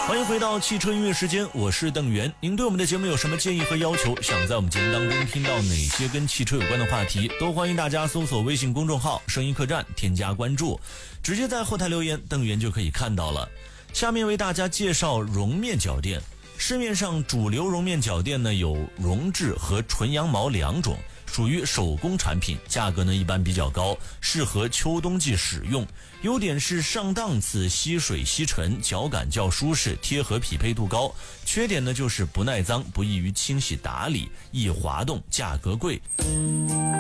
欢迎回到汽车音乐时间，我是邓源。您对我们的节目有什么建议和要求？想在我们节目当中听到哪些跟汽车有关的话题，都欢迎大家搜索微信公众号声音客栈，添加关注，直接在后台留言，邓源就可以看到了。下面为大家介绍绒面脚垫。市面上主流绒面脚垫呢有绒质和纯羊毛两种，属于手工产品，价格呢一般比较高，适合秋冬季使用。优点是上档次，吸水吸尘，脚感较舒适，贴合匹配度高。缺点呢就是不耐脏，不易于清洗打理，易滑动，价格贵。